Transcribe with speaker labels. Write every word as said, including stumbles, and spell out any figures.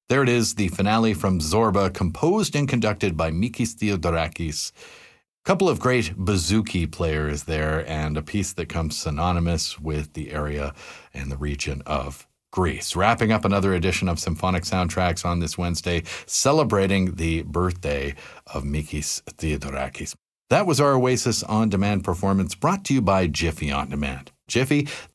Speaker 1: There it is, the finale from Zorba, composed and conducted by Mikis Theodorakis. A couple of great bouzouki players there, and a piece that comes synonymous with the area and the region of Greece. Wrapping up another edition of Symphonic Soundtracks on this Wednesday, celebrating the birthday of Mikis Theodorakis. That was our Oasis On Demand performance, brought to you by Jiffy On Demand. Jiffy,